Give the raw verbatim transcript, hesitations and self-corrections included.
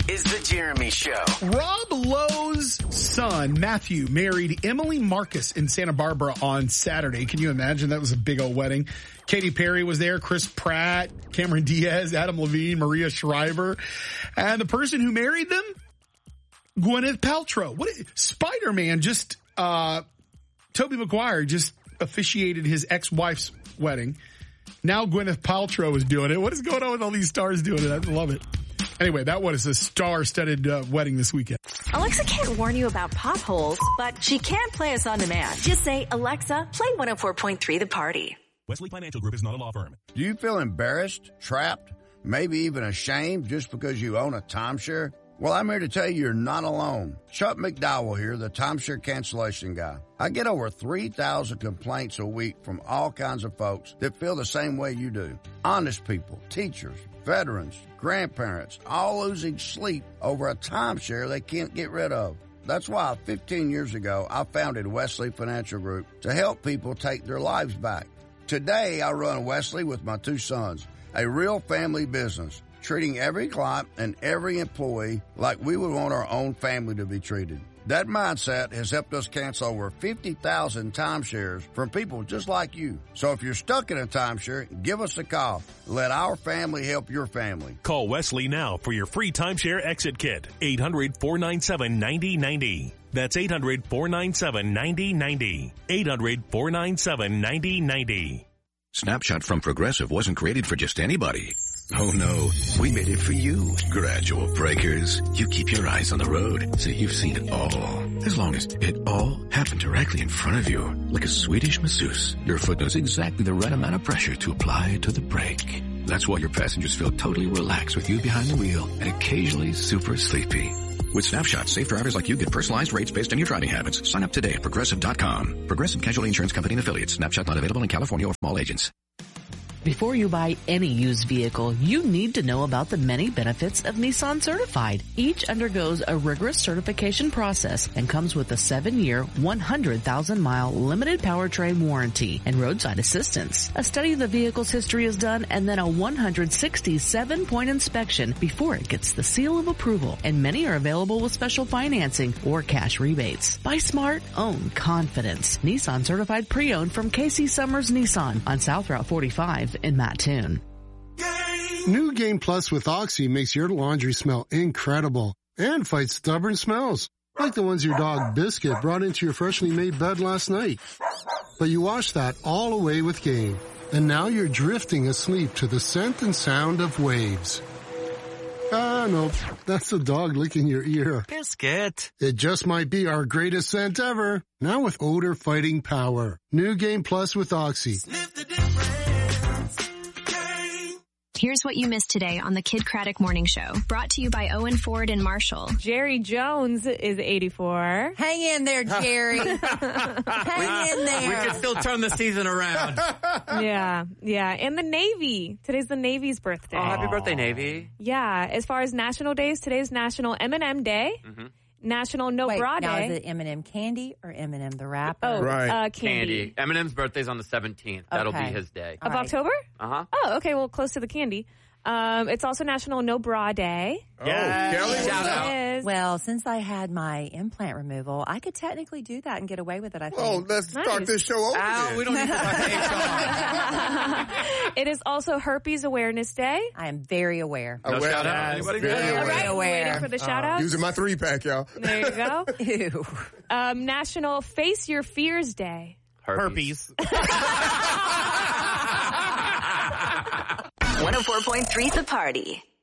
is The Jeremy Show. Rob Lowe's son, Matthew, married Emily Marcus in Santa Barbara on Saturday. Can you imagine? That was a big old wedding. Katy Perry was there, Chris Pratt, Cameron Diaz, Adam Levine, Maria Shriver. And the person who married them, Gwyneth Paltrow. What? Spider-Man just, uh, Tobey Maguire just officiated his ex-wife's wedding. Now Gwyneth Paltrow is doing it. What is going on with all these stars doing it? I love it. Anyway, that was a star-studded uh, wedding this weekend. Alexa can't warn you about potholes, but she can play us on demand. Just say, Alexa, play one oh four point three The Party. Wesley Financial Group is not a law firm. Do you feel embarrassed, trapped, maybe even ashamed just because you own a timeshare? Well, I'm here to tell you you're not alone. Chuck McDowell here, the timeshare cancellation guy. I get over three thousand complaints a week from all kinds of folks that feel the same way you do. Honest people, teachers, veterans, grandparents, all losing sleep over a timeshare they can't get rid of. That's why fifteen years ago, I founded Wesley Financial Group to help people take their lives back. Today, I run Wesley with my two sons, a real family business, treating every client and every employee like we would want our own family to be treated. That mindset has helped us cancel over fifty thousand timeshares from people just like you. So if you're stuck in a timeshare, give us a call. Let our family help your family. Call Wesley now for your free timeshare exit kit. eight hundred, four nine seven, nine oh nine oh. That's eight hundred, four nine seven, nine oh nine oh. eight hundred, four nine seven, nine oh nine oh. Snapshot from Progressive wasn't created for just anybody. Oh no, we made it for you. Gradual breakers. You keep your eyes on the road, so you've seen it all. As long as it all happened directly in front of you, like a Swedish masseuse, your foot knows exactly the right amount of pressure to apply to the brake. That's why your passengers feel totally relaxed with you behind the wheel and occasionally super sleepy. With Snapshot, safe drivers like you get personalized rates based on your driving habits. Sign up today at Progressive dot com. Progressive Casualty Insurance Company and Affiliates. Snapshot not available in California or from all agents. Before you buy any used vehicle, you need to know about the many benefits of Nissan Certified. Each undergoes a rigorous certification process and comes with a seven-year, one hundred thousand mile limited powertrain warranty and roadside assistance. A study of the vehicle's history is done and then a one hundred sixty-seven point inspection before it gets the seal of approval, and many are available with special financing or cash rebates. Buy smart, own confidence. Nissan Certified Pre-Owned from K C Summers Nissan on South Route forty-five in Mattoon. New Game Plus with Oxy makes your laundry smell incredible and fights stubborn smells, like the ones your dog Biscuit brought into your freshly made bed last night. But you wash that all away with Game, and now you're drifting asleep to the scent and sound of waves. Ah, no, that's the dog licking your ear. Biscuit. It just might be our greatest scent ever, now with odor-fighting power. New Game Plus with Oxy. Here's what you missed today on the Kid Craddock Morning Show. Brought to you by Owen Ford and Marshall. Jerry Jones is eighty-four. Hang in there, Jerry. Hang in there. We can still turn the season around. Yeah, yeah. And the Navy. Today's the Navy's birthday. Oh, happy birthday, Navy. Yeah. As far as national days, today's National M and M Day. Mm-hmm. National No Wait, Bra now Day. is it M and M candy or M and M the rapper? Oh, right. uh, candy. Candy. Eminem's birthday's on the seventeenth. That'll Okay. be his day. Of All right. October? Uh-huh. Oh, okay. Well, close to the candy. Um, it's also National No Bra Day. Oh, Kelly. Shout out. It is. Well, since I had my implant removal, I could technically do that and get away with it, I think. Well, let's Nice. start this show over. Ow, then. we don't need to talk to H R. It is also Herpes Awareness Day. I am very aware. No Aware. shout out. Anybody Very good? aware. All right, aware. waiting for the shout outs. Using my three pack, y'all. There you go. Ew. Um, National Face Your Fears Day. Herpes. one oh four point three The Party.